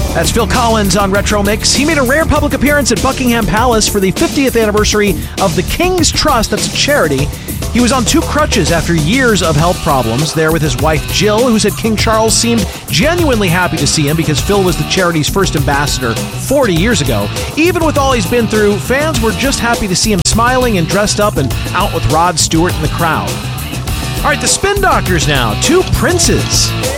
That's Phil Collins on Retro Mix. He made a rare public appearance at Buckingham Palace for the 50th anniversary of the King's Trust. That's a charity. He was on 2 crutches after years of health problems, there with his wife Jill, who said King Charles seemed genuinely happy to see him because Phil was the charity's first ambassador 40 years ago. Even with all he's been through, fans were just happy to see him smiling and dressed up and out with Rod Stewart in the crowd. All right, the Spin Doctors now. 2 princes.